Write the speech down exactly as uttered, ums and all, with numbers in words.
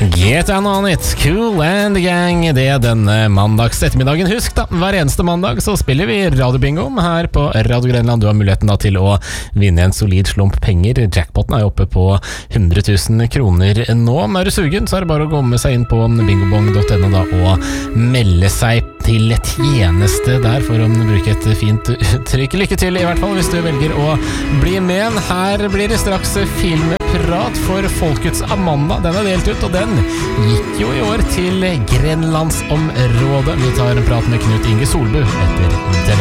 Get on it, Kool and the Gang. Det er denne mandags ettermiddagen. Husk da, hver eneste mandag så spiller vi radiobingo her på Radio Grenland. Du har muligheten da til å vinne en solid slump penger. Jackpoten er oppe på hundre tusen kroner nå. Om er du sugen, så er det bare å gå med seg inn på bingobong punktum no da og melde seg til tjeneste der, for å bruke et fint uttrykk. Lykke til i hvert fall hvis du velger å bli med. Her blir det straks filmprat for Folkets Amanda. Den er delt ut, og den gikk jo i år til Grenlandsområdet. Vi tar en prat med Knut Inge Solbu etter det.